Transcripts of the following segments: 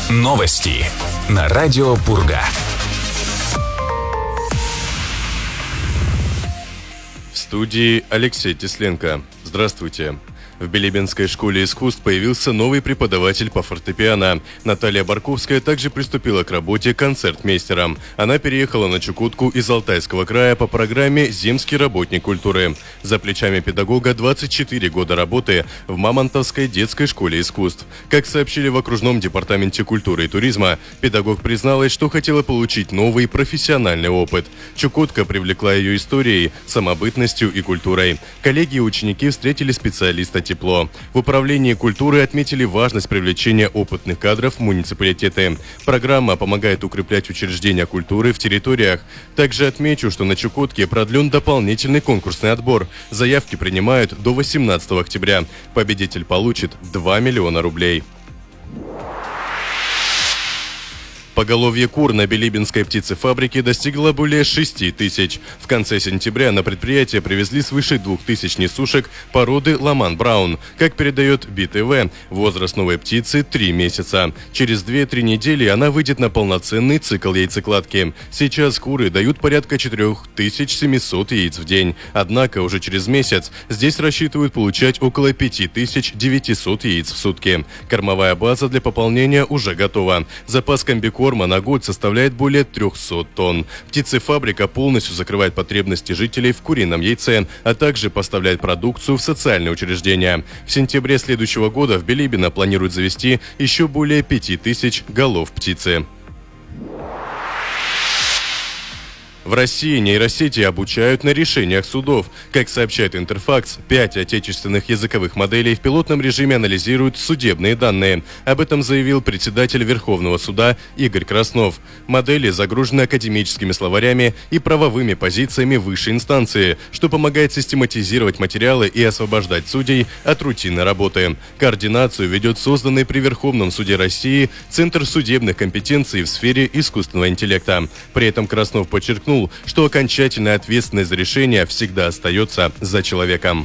Новости на радио Пурга. В студии Алексей Тесленко. Здравствуйте. В Билибинской школе искусств появился новый преподаватель по фортепиано. Наталья Барковская также приступила к работе концертмейстером. Она переехала на Чукотку из Алтайского края по программе «Земский работник культуры». За плечами педагога 24 года работы в Мамонтовской детской школе искусств. Как сообщили в окружном департаменте культуры и туризма, педагог призналась, что хотела получить новый профессиональный опыт. Чукотка привлекла ее историей, самобытностью и культурой. Коллеги и ученики встретили специалиста тепло. В управлении культуры отметили важность привлечения опытных кадров в муниципалитеты. Программа помогает укреплять учреждения культуры в территориях. Также отмечу, что на Чукотке продлен дополнительный конкурсный отбор. Заявки принимают до 18 октября. Победитель получит 2 миллиона рублей. Поголовье кур на Билибинской птицефабрике достигло более 6 тысяч. В конце сентября на предприятие привезли свыше 2000 несушек породы Ламан-Браун. Как передает БТВ, возраст новой птицы 3 месяца. Через 2-3 недели она выйдет на полноценный цикл яйцекладки. Сейчас куры дают порядка 4700 яиц в день. Однако уже через месяц здесь рассчитывают получать около 5900 яиц в сутки. Кормовая база для пополнения уже готова. Запас комбикорма на год составляет более 300 тонн. Птицефабрика полностью закрывает потребности жителей в курином яйце, а также поставляет продукцию в социальные учреждения. В сентябре следующего года в Билибино планируют завести еще более 5000 голов птицы. В России нейросети обучают на решениях судов. Как сообщает Интерфакс, 5 отечественных языковых моделей в пилотном режиме анализируют судебные данные. Об этом заявил председатель Верховного суда Игорь Краснов. Модели загружены академическими словарями и правовыми позициями высшей инстанции, что помогает систематизировать материалы и освобождать судей от рутинной работы. Координацию ведет созданный при Верховном суде России Центр судебных компетенций в сфере искусственного интеллекта. При этом Краснов подчеркнул, что окончательная ответственность за решение всегда остается за человеком.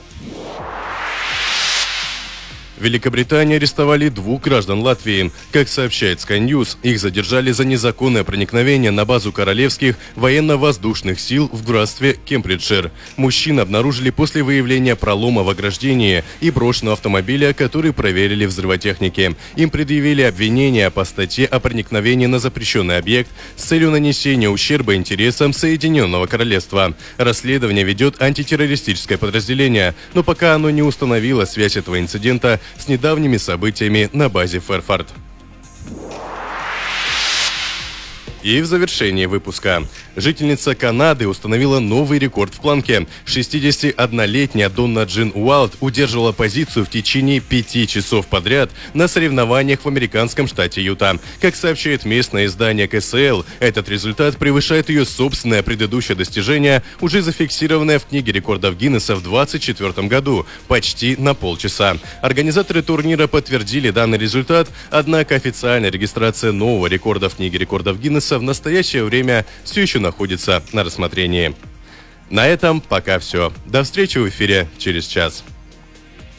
В Великобритании арестовали 2 граждан Латвии. Как сообщает Sky News, их задержали за незаконное проникновение на базу королевских военно-воздушных сил в графстве Кембриджшир. Мужчин обнаружили после выявления пролома в ограждении и брошенного автомобиля, который проверили взрывотехники. Им предъявили обвинения по статье о проникновении на запрещенный объект с целью нанесения ущерба интересам Соединенного Королевства. Расследование ведет антитеррористическое подразделение, но пока оно не установило связь этого инцидента с недавними событиями на базе Фэрфорд. И в завершении выпуска. Жительница Канады установила новый рекорд в планке. 61-летняя Донна Джин Уайлд удерживала позицию в течение 5 часов подряд на соревнованиях в американском штате Юта. Как сообщает местное издание КСЛ, этот результат превышает ее собственное предыдущее достижение, уже зафиксированное в книге рекордов Гиннесса в 2024 году, почти на полчаса. Организаторы турнира подтвердили данный результат, однако официальная регистрация нового рекорда в книге рекордов Гиннесса в настоящее время все еще находится на рассмотрении. На этом пока все. До встречи в эфире через час.